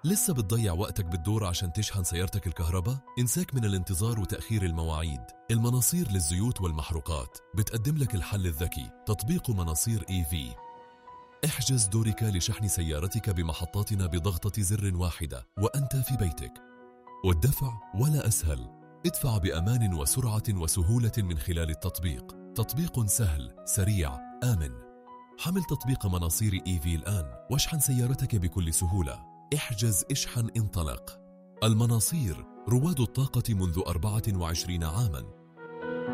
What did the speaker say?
لسه بتضيع وقتك بالدور عشان تشحن سيارتك الكهرباء؟ انساك من الانتظار وتأخير المواعيد. المناصير للزيوت والمحروقات بتقدم لك الحل الذكي، تطبيق مناصير EV. احجز دورك لشحن سيارتك بمحطاتنا بضغطة زر واحدة وأنت في بيتك. والدفع ولا أسهل، ادفع بأمان وسرعة وسهولة من خلال التطبيق. تطبيق سهل، سريع، آمن. حمل تطبيق مناصير EV الآن واشحن سيارتك بكل سهولة. احجز، اشحن، انطلق. المناصير، رواد الطاقة منذ 24 عاماً.